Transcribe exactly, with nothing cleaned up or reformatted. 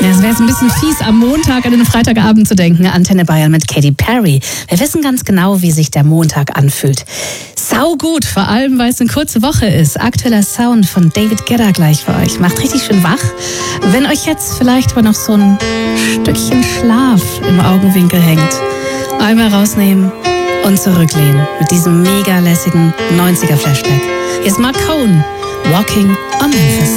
Ja, es wäre jetzt ein bisschen fies, am Montag an den Freitagabend zu denken. Antenne Bayern mit Katy Perry. Wir wissen ganz genau, wie sich der Montag anfühlt. Sau gut, vor allem, weil es eine kurze Woche ist. Aktueller Sound von David Guetta gleich für euch. Macht richtig schön wach. Wenn euch jetzt vielleicht aber noch so ein Stückchen Schlaf im Augenwinkel hängt, einmal rausnehmen und zurücklehnen mit diesem mega lässigen neunziger Flashback. Hier ist Mark Cohn, Walking on Memphis.